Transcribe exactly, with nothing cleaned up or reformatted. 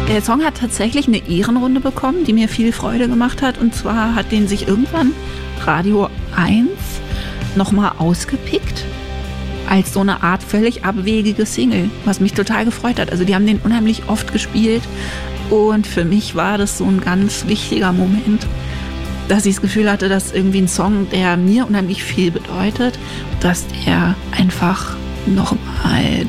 Der Song hat tatsächlich eine Ehrenrunde bekommen, die mir viel Freude gemacht hat. Und zwar hat den sich irgendwann Radio eins nochmal ausgepickt als so eine Art völlig abwegige Single, was mich total gefreut hat. Also die haben den unheimlich oft gespielt und für mich war das so ein ganz wichtiger Moment, dass ich das Gefühl hatte, dass irgendwie ein Song, der mir unheimlich viel bedeutet, dass der einfach nochmal